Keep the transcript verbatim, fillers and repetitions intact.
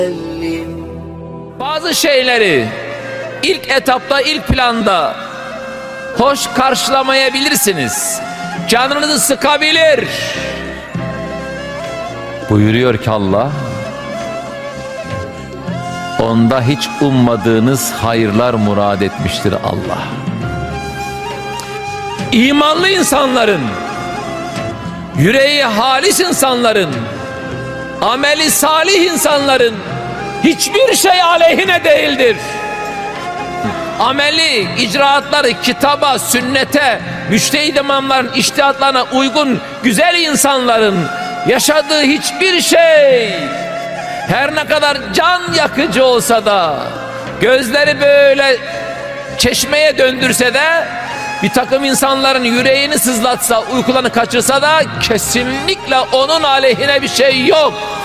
Bazı şeyleri ilk etapta, ilk planda hoş karşılamayabilirsiniz. Canınızı sıkabilir. Buyuruyor ki Allah, onda hiç ummadığınız hayırlar murad etmiştir Allah. İmanlı insanların, yüreği halis insanların, ameli salih insanların hiçbir şey aleyhine değildir. Ameli, icraatları kitaba, sünnete, müştehid imamların içtihatlarına uygun güzel insanların yaşadığı hiçbir şey, her ne kadar can yakıcı olsa da, gözleri böyle çeşmeye döndürse de, bir takım insanların yüreğini sızlatsa, uykularını kaçırsa da kesinlikle onun aleyhine bir şey yok.